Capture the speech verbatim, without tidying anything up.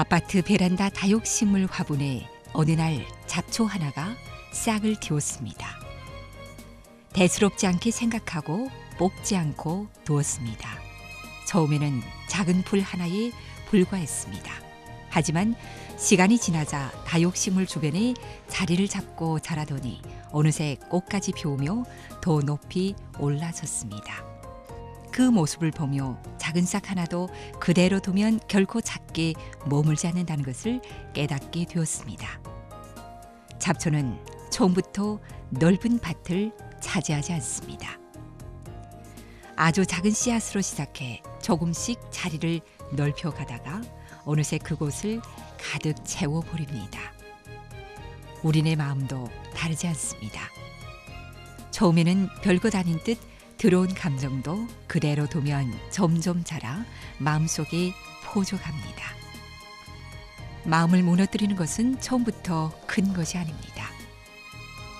아파트 베란다 다육식물 화분에 어느 날 잡초 하나가 싹을 틔웠습니다. 대수롭지 않게 생각하고 뽑지 않고 두었습니다. 처음에는 작은 풀 하나에 불과했습니다. 하지만 시간이 지나자 다육식물 주변에 자리를 잡고 자라더니 어느새 꽃까지 피우며 더 높이 올라섰습니다. 그 모습을 보며 작은 싹 하나도 그대로 두면 결코 작게 머물지 않는다는 것을 깨닫게 되었습니다. 잡초는 처음부터 넓은 밭을 차지하지 않습니다. 아주 작은 씨앗으로 시작해 조금씩 자리를 넓혀가다가 어느새 그곳을 가득 채워버립니다. 우리네 마음도 다르지 않습니다. 처음에는 별것 아닌 듯 들어온 감정도 그대로 두면 점점 자라 마음속에 포져갑니다. 마음을 무너뜨리는 것은 처음부터 큰 것이 아닙니다.